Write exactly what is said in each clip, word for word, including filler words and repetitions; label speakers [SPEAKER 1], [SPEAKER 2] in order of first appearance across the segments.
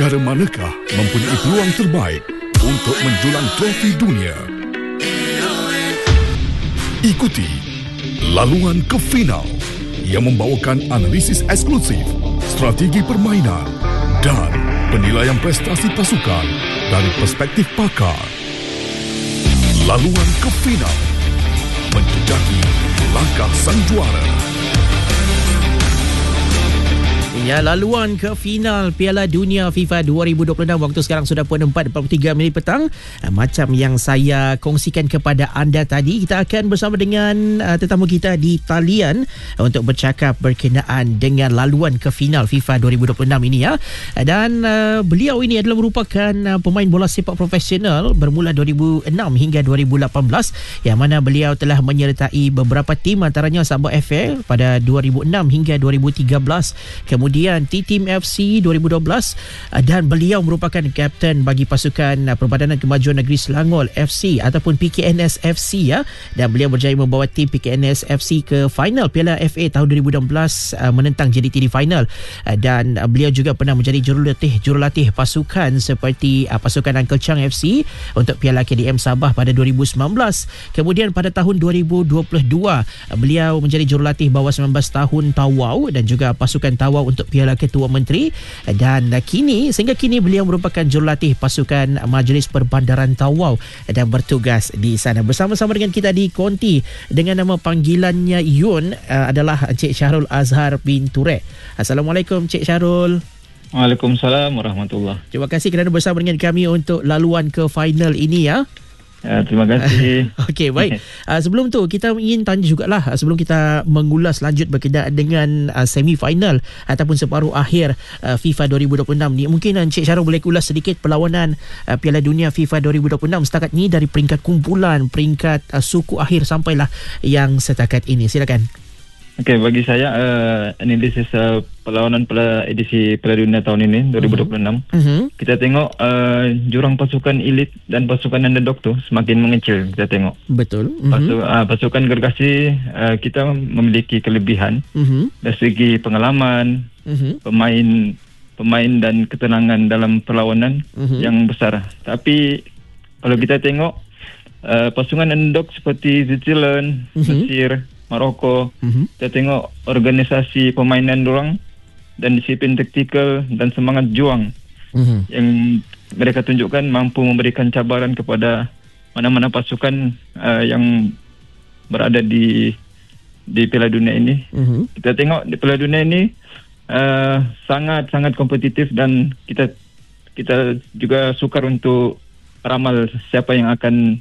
[SPEAKER 1] Negara manakah mempunyai peluang terbaik untuk mendulang trofi dunia? Ikuti laluan ke final yang membawakan analisis eksklusif, strategi permainan dan penilaian prestasi pasukan dari perspektif pakar. Laluan ke final menjejaki langkah sang juara.
[SPEAKER 2] Ya, laluan ke final Piala Dunia FIFA dua ribu dua puluh enam. Waktu sekarang sudah pukul empat empat puluh tiga minit petang. Macam yang saya kongsikan kepada anda tadi, kita akan bersama dengan uh, tetamu kita di talian untuk bercakap berkenaan dengan laluan ke final FIFA dua ribu dua puluh enam ini ya. Dan uh, beliau ini adalah merupakan uh, pemain bola sepak profesional bermula dua ribu enam hingga dua ribu lapan belas, yang mana beliau telah menyertai beberapa tim, antaranya Sabah F A pada dua ribu enam hingga dua ribu tiga belas. Kemudian Kemudian T-Team F C dua ribu dua belas, dan beliau merupakan kapten bagi pasukan Perbadanan Kemajuan Negeri Selangor F C ataupun P K N S F C ya. Dan beliau berjaya membawa tim P K N S F C ke final Piala F A tahun dua ribu enam belas, menentang J D T di final. Dan beliau juga pernah menjadi jurulatih jurulatih pasukan seperti pasukan Uncle Chang F C untuk Piala K D M Sabah pada dua ribu sembilan belas. Kemudian pada tahun dua ribu dua puluh dua, beliau menjadi jurulatih bawah sembilan belas tahun Tawau dan juga pasukan Tawau untuk Piala Ketua Menteri. Dan kini sehingga kini beliau merupakan jurulatih pasukan Majlis Perbandaran Tawau dan bertugas di sana. Bersama-sama dengan kita di konti dengan nama panggilannya Yun adalah Encik Syahrul Azhar bin Ture. Assalamualaikum Encik Syahrul.
[SPEAKER 3] Waalaikumsalam warahmatullahi.
[SPEAKER 2] Terima kasih kerana bersama dengan kami untuk laluan ke final ini ya.
[SPEAKER 3] Ya, terima kasih.
[SPEAKER 2] Okey, baik. Uh, sebelum tu kita ingin tanya jugalah, uh, sebelum kita mengulas lanjut berkenaan dengan uh, semi-final ataupun separuh akhir uh, FIFA dua ribu dua puluh enam ni, mungkin Encik Syahrul boleh ulas sedikit perlawanan uh, Piala Dunia FIFA dua ribu dua puluh enam setakat ni dari peringkat kumpulan, peringkat uh, suku akhir sampailah yang setakat ini. Silakan.
[SPEAKER 3] Okey, bagi saya uh, analisis uh, perlawanan pada edisi Piala Dunia tahun ini dua ribu dua puluh enam, uh-huh. kita tengok uh, jurang pasukan elit dan pasukan underdog tu semakin mengecil. Kita tengok
[SPEAKER 2] betul. Uh-huh.
[SPEAKER 3] Pasu, uh, pasukan gergasi uh, kita memiliki kelebihan uh-huh. dari segi pengalaman, uh-huh. pemain pemain dan ketenangan dalam perlawanan uh-huh. yang besar. Tapi kalau kita tengok uh, pasukan underdog seperti Switzerland, uh-huh. Mesir, Maroko, uh-huh. kita tengok organisasi permainan dorang dan disiplin taktikal dan semangat juang uh-huh. yang mereka tunjukkan mampu memberikan cabaran kepada mana-mana pasukan uh, yang berada di di Piala Dunia ini. Uh-huh. Kita tengok di Piala Dunia ini uh, sangat-sangat kompetitif dan kita kita juga sukar untuk ramal siapa yang akan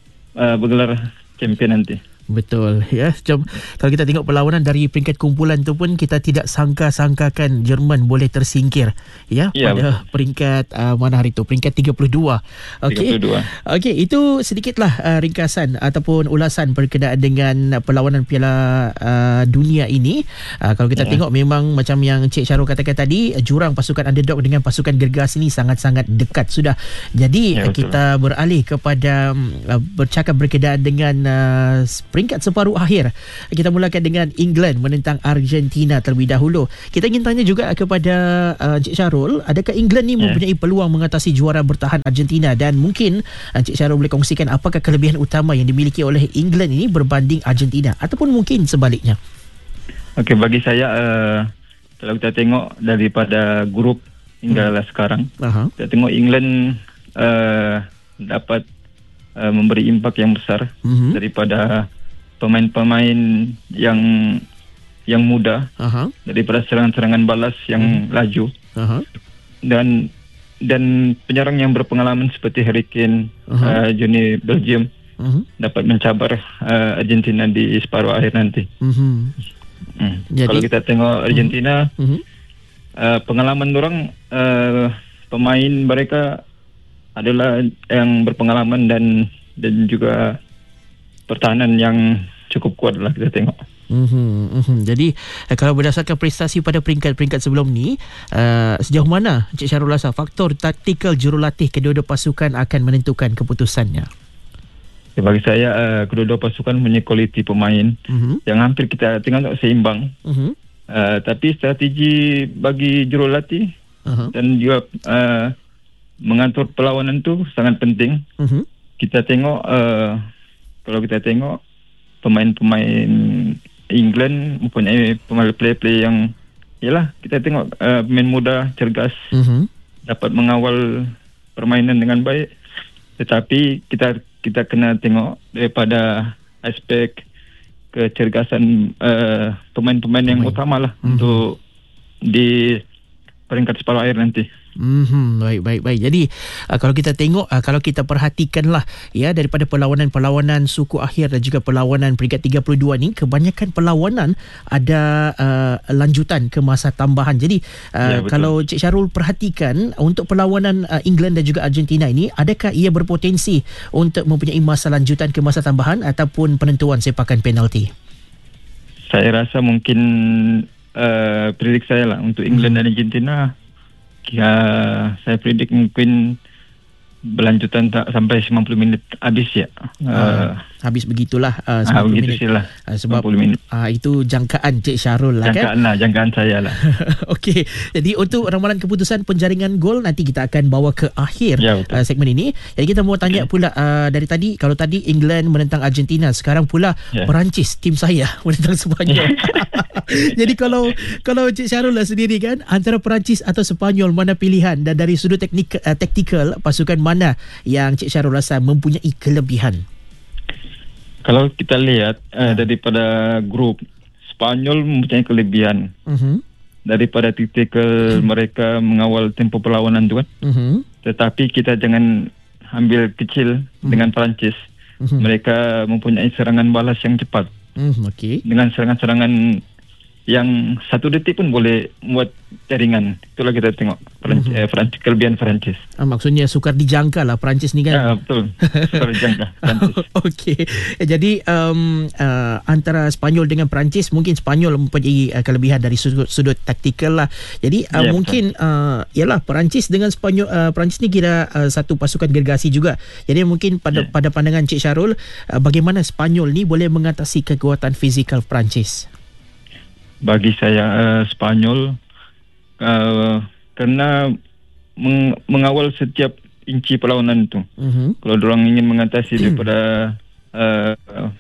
[SPEAKER 3] uh, bergelar champion nanti.
[SPEAKER 2] Betul ya. Macam kalau kita tengok perlawanan dari peringkat kumpulan tu pun kita tidak sangka-sangkakan Jerman boleh tersingkir ya, ya pada betul. peringkat uh, mana hari tu peringkat tiga puluh dua. Okey. Okey, itu sedikitlah uh, ringkasan ataupun ulasan berkenaan dengan perlawanan Piala uh, Dunia ini. Uh, kalau kita ya. tengok memang macam yang Cik Syahrul katakan tadi, jurang pasukan underdog dengan pasukan gergas ini sangat-sangat dekat sudah. Jadi ya, kita beralih kepada uh, bercakap berkenaan dengan uh, peringkat separuh akhir. Kita mulakan dengan England menentang Argentina terlebih dahulu. Kita ingin tanya juga kepada uh, Encik Syahrul, adakah England ni yeah. mempunyai peluang mengatasi juara bertahan Argentina, dan mungkin Encik Syahrul boleh kongsikan apakah kelebihan utama yang dimiliki oleh England ini berbanding Argentina ataupun mungkin sebaliknya? Okey,
[SPEAKER 3] bagi saya uh, kalau kita tengok daripada grup hingga hmm. sekarang, uh-huh. kita tengok England uh, dapat uh, memberi impak yang besar uh-huh. daripada pemain-pemain yang yang muda, uh-huh. daripada serangan-serangan balas yang uh-huh. laju, uh-huh. dan dan penyerang yang berpengalaman seperti Harry Kane, uh-huh. uh, Johnny Belgium uh-huh. dapat mencabar uh, Argentina di separuh akhir nanti. Uh-huh. Hmm. Jadi, kalau kita tengok Argentina, uh-huh. uh, pengalaman orang uh, pemain mereka adalah yang berpengalaman dan dan juga pertahanan yang cukup kuat lah kita tengok.
[SPEAKER 2] Mm-hmm, mm-hmm. Jadi kalau berdasarkan prestasi pada peringkat-peringkat sebelum ni, uh, sejauh mana Encik Syahrul rasa faktor taktikal jurulatih kedua-dua pasukan akan menentukan keputusannya?
[SPEAKER 3] Ya, bagi saya uh, kedua-dua pasukan punya kualiti pemain mm-hmm. yang hampir kita tengok seimbang. Mm-hmm. Uh, tapi strategi bagi jurulatih
[SPEAKER 2] uh-huh.
[SPEAKER 3] dan juga uh, mengatur perlawanan tu sangat penting. Uh-huh. Kita tengok uh, kalau kita tengok pemain-pemain England mempunyai pemain player-player yang yalah, kita tengok uh, pemain muda, cergas, uh-huh. dapat mengawal permainan dengan baik. Tetapi kita kita kena tengok daripada aspek kecergasan uh, pemain-pemain yang Pemain. utama lah, uh-huh. untuk di peringkat separuh akhir nanti.
[SPEAKER 2] Hmm, baik baik baik. Jadi uh, kalau kita tengok, uh, kalau kita perhatikanlah ya, daripada perlawanan-perlawanan suku akhir dan juga perlawanan peringkat tiga puluh dua ni, kebanyakan perlawanan ada uh, lanjutan ke masa tambahan. Jadi uh, ya, kalau Cik Syarul perhatikan untuk perlawanan uh, England dan juga Argentina ini, adakah ia berpotensi untuk mempunyai masa lanjutan ke masa tambahan ataupun penentuan sepakan penalti?
[SPEAKER 3] Saya rasa mungkin uh, predik saya lah untuk England hmm. dan Argentina, ya, saya predik mungkin berlanjutan tak sampai sembilan puluh minit habis ya. Uh,
[SPEAKER 2] habis begitulah uh,
[SPEAKER 3] sembilan puluh minit.
[SPEAKER 2] Lah. Uh, sebab uh, itu jangkaan Cik Syarul lah,
[SPEAKER 3] jangkaan
[SPEAKER 2] kan?
[SPEAKER 3] Lah, jangkaan saya lah.
[SPEAKER 2] Okey. Jadi untuk ramalan keputusan penjaringan gol nanti kita akan bawa ke akhir ya, uh, segmen ini. Jadi kita mau tanya okay. pula uh, dari tadi, kalau tadi England menentang Argentina, sekarang pula yeah. Perancis, tim saya, menentang Sepanyol. Jadi kalau kalau Cik Syarul lah sendiri kan, antara Perancis atau Sepanyol, mana pilihan? Dan dari sudut teknik uh, taktikal, pasukan mana yang Cik Syarul rasa mempunyai kelebihan?
[SPEAKER 3] Kalau kita lihat uh, daripada grup, Sepanyol mempunyai kelebihan. Uh-huh. Daripada taktikal uh-huh. mereka mengawal tempo perlawanan tu kan. Uh-huh. Tetapi kita jangan ambil kecil uh-huh. dengan Perancis. Uh-huh. Mereka mempunyai serangan balas yang cepat. Uh-huh. Okay. Dengan serangan-serangan yang satu detik pun boleh buat jaringan. Itulah kita tengok Perancis, mm-hmm. eh, Perancis, kelebihan Perancis.
[SPEAKER 2] Ah, maksudnya sukar dijangka lah Perancis ni kan?
[SPEAKER 3] Ya, betul. Sukar dijangka Perancis.
[SPEAKER 2] Okey. Jadi um, uh, antara Sepanyol dengan Perancis, mungkin Sepanyol mempunyai uh, kelebihan dari sudut, sudut taktikal lah. Jadi uh, ya, mungkin uh, yalah, Perancis dengan Sepanyol, uh, Perancis ni kira uh, satu pasukan gergasi juga. Jadi mungkin pada ya. pada pandangan Cik Syarul, uh, bagaimana Sepanyol ni boleh mengatasi kekuatan fizikal Perancis?
[SPEAKER 3] Bagi saya uh, Sepanyol uh, kerana meng- mengawal setiap inci perlawanan itu. Uh-huh. Kalau diorang ingin mengatasi uh-huh. daripada uh,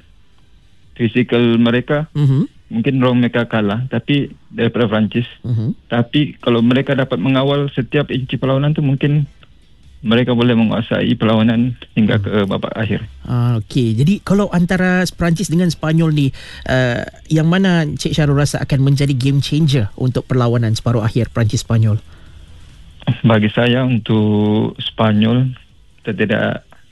[SPEAKER 3] fizikal mereka, uh-huh. mungkin diorang mereka kalah, tapi daripada Perancis. Uh-huh. Tapi kalau mereka dapat mengawal setiap inci perlawanan itu, mungkin mereka boleh menguasai perlawanan hingga ke babak akhir.
[SPEAKER 2] Ah, okey. Jadi kalau antara Perancis dengan Sepanyol ni, uh, yang mana Cik Syarul rasa akan menjadi game changer untuk perlawanan separuh akhir Perancis-Spanyol?
[SPEAKER 3] Bagi saya untuk Spanyol, kita tidak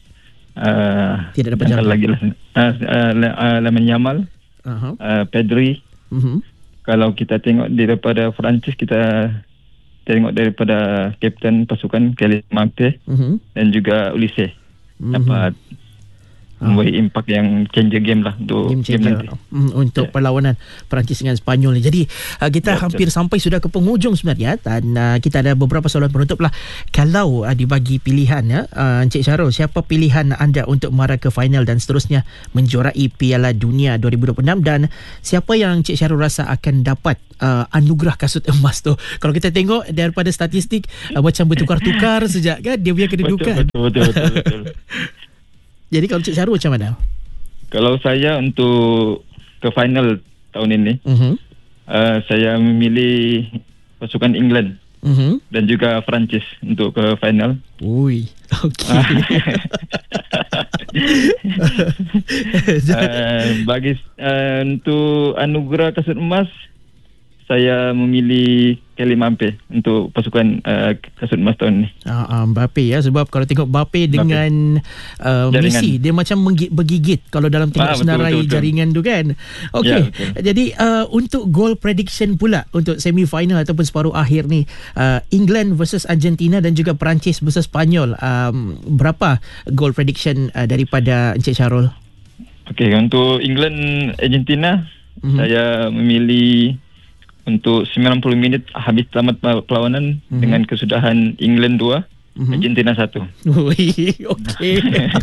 [SPEAKER 3] uh,
[SPEAKER 2] tidak dapat jalan
[SPEAKER 3] lagi lah. Uh, uh, uh, Lamine Yamal, uh-huh. uh, Pedri. Uh-huh. Kalau kita tengok daripada Perancis, kita tengok daripada kapten pasukan Kylian Mbappe uh-huh. dan juga Olise uh-huh. dapat membuat uh. impak yang change game lah untuk game, game nanti.
[SPEAKER 2] Mm, untuk yeah. perlawanan Perancis dengan Sepanyol ni. Jadi uh, kita yeah, hampir betul. sampai sudah ke penghujung sebenarnya, dan uh, kita ada beberapa soalan penutup lah. Kalau uh, dibagi pilihan ya, uh, Encik Syarul, siapa pilihan anda untuk mara ke final dan seterusnya menjuarai Piala Dunia dua ribu dua puluh enam, dan siapa yang Encik Syarul rasa akan dapat uh, anugerah kasut emas tu? Kalau kita tengok daripada statistik, uh, macam bertukar-tukar sejak kan dia punya kedudukan.
[SPEAKER 3] Betul betul betul. betul, betul.
[SPEAKER 2] Jadi kalau Cik Syarul macam mana?
[SPEAKER 3] Kalau saya untuk ke final tahun ini, uh-huh. uh, saya memilih pasukan England uh-huh. dan juga Perancis untuk ke final.
[SPEAKER 2] Ui, okey.
[SPEAKER 3] uh, bagi uh, untuk anugerah kasut emas, saya memilih Kylian Mbappe untuk pasukan uh, kasut emas tahun ni.
[SPEAKER 2] Ah, uh, Mbappe ya, sebab kalau tengok Mbappe dengan uh, Messi, dia macam menggigit, bergigit kalau dalam tengok ah, senarai betul, betul, jaringan betul. tu kan. Okey. Ya, jadi uh, untuk goal prediction pula untuk semi final ataupun separuh akhir ni, uh, England versus Argentina dan juga Perancis versus Spanyol, um, berapa goal prediction uh, daripada Encik Syarul?
[SPEAKER 3] Okey, untuk England Argentina, mm-hmm. saya memilih untuk sembilan puluh minit habis tamat perlawanan mm-hmm. dengan kesudahan England dua, mm-hmm. Argentina satu.
[SPEAKER 2] Okey.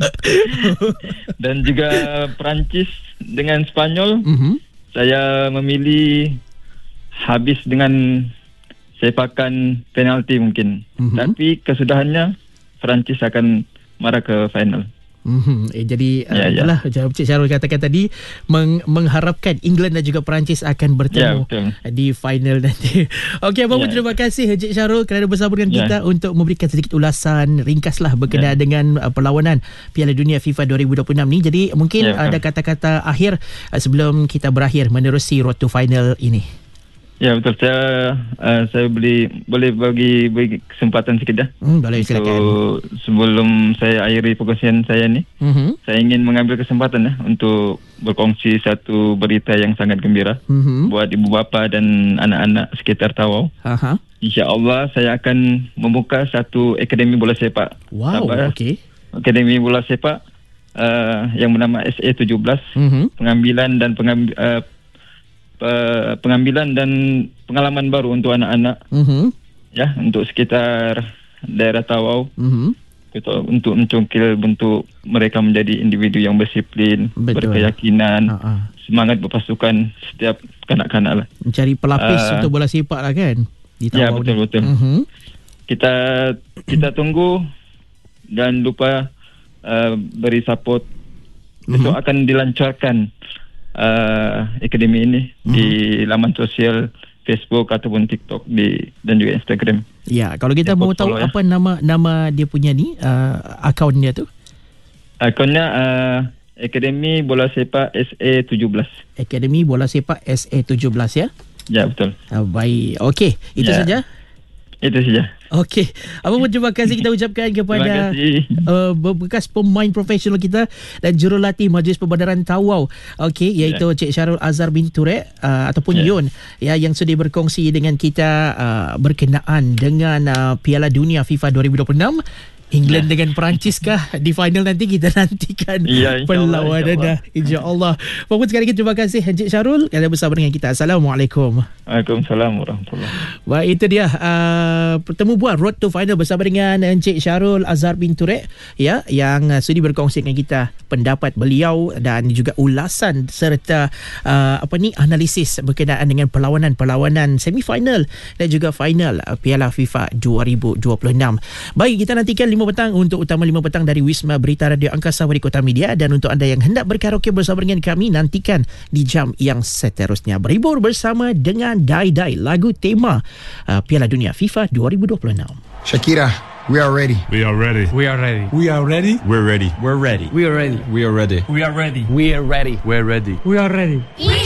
[SPEAKER 3] Dan juga Perancis dengan Spanyol, mm-hmm. saya memilih habis dengan sepakan penalti mungkin. Mm-hmm. Tapi kesudahannya Perancis akan marah ke final.
[SPEAKER 2] Mm-hmm. Eh, jadi
[SPEAKER 3] ya,
[SPEAKER 2] uh, itulah ya. Cik Syarul katakan tadi meng- mengharapkan England dan juga Perancis akan bertemu
[SPEAKER 3] ya,
[SPEAKER 2] di final nanti. Okey, apa-apa
[SPEAKER 3] ya.
[SPEAKER 2] Terima kasih Cik Syarul kerana bersama dengan
[SPEAKER 3] ya.
[SPEAKER 2] kita untuk memberikan sedikit ulasan ringkaslah berkenaan ya. dengan uh, perlawanan Piala Dunia FIFA dua ribu dua puluh enam ni. Jadi mungkin ya, ada kata-kata akhir uh, sebelum kita berakhir menerusi road to final ini.
[SPEAKER 3] Ya, betul. Saya uh, saya boleh boleh bagi bagi kesempatan sikit dah.
[SPEAKER 2] Hmm, boleh, silakan.
[SPEAKER 3] So, sebelum saya akhiri perkongsian saya ni, mm-hmm. saya ingin mengambil kesempatan ya untuk berkongsi satu berita yang sangat gembira mm-hmm. buat ibu bapa dan anak-anak sekitar Tawau. Aha. Insya-Allah saya akan membuka satu akademi bola sepak.
[SPEAKER 2] Wow, okey.
[SPEAKER 3] Akademi bola sepak uh, yang bernama S A tujuh belas. Mm-hmm. Pengambilan dan pengambil uh, Uh, pengambilan dan pengalaman baru untuk anak-anak, mm-hmm. ya, untuk sekitar daerah Tawau, mm-hmm. gitu, untuk mencungkil bentuk mereka menjadi individu yang berdisiplin, betul. Berkeyakinan, uh-uh. semangat berpasukan setiap kanak-kanak lah.
[SPEAKER 2] Mencari pelapis uh, untuk bola sepak lah kan? Di Tawau.
[SPEAKER 3] Ya, betul betul. Mm-hmm. Kita kita tunggu, jangan lupa uh, beri support. Besok mm-hmm. akan dilancarkan Uh, akademi ini mm-hmm. di laman sosial Facebook ataupun TikTok di dan juga Instagram.
[SPEAKER 2] Ya, kalau kita mau tahu ya. apa nama nama dia punya ni uh, akaun dia tu?
[SPEAKER 3] Akaunnya uh, Akademi Bola Sepak S A tujuh belas.
[SPEAKER 2] Akademi Bola Sepak S A tujuh belas ya?
[SPEAKER 3] Ya, betul.
[SPEAKER 2] Uh, baik. Okey, itu ya. saja.
[SPEAKER 3] Itu saja.
[SPEAKER 2] Okey. Apa pun terima kasih kita ucapkan kepada uh, bekas pemain profesional kita dan jurulatih Majlis Perbandaran Tawau. Okey, iaitu yeah. Cik Syarul Azhar bin Turek uh, ataupun yeah. Yun ya, yang sudah berkongsi dengan kita uh, berkenaan dengan uh, Piala Dunia FIFA dua ribu dua puluh enam. England ya. dengan Perancis kah di final nanti, kita nantikan ya, perlawanan dah, insya-Allah. Pokok sekali lagi terima kasih Encik Syarul kerana bersama dengan kita. Assalamualaikum.
[SPEAKER 3] Waalaikumsalam warahmatullahi.
[SPEAKER 2] Baik, itu dia uh, pertemu bual road to final bersama dengan Encik Syarul Azhar bin Turek ya, yang uh, sudi berkongsi dengan kita pendapat beliau dan juga ulasan serta uh, apa ni analisis berkenaan dengan perlawanan-perlawanan semifinal dan juga final uh, Piala FIFA dua ribu dua puluh enam. Baik, kita nantikan lima petang untuk utama lima petang dari Wisma Berita Radio Angkasa Wari Kota Media, dan untuk anda yang hendak berkaraoke bersama dengan kami, nantikan di jam yang seterusnya berhibur bersama dengan Dai Dai, lagu tema uh, Piala Dunia FIFA dua ribu dua puluh enam.
[SPEAKER 4] Shakira, we are ready.
[SPEAKER 5] We are ready.
[SPEAKER 6] We are ready.
[SPEAKER 5] We are ready.
[SPEAKER 6] We're ready.
[SPEAKER 5] We're ready.
[SPEAKER 6] We are ready.
[SPEAKER 5] We are ready.
[SPEAKER 6] We are ready.
[SPEAKER 5] We are ready.
[SPEAKER 6] We're ready.
[SPEAKER 5] We are ready.
[SPEAKER 6] We are ready.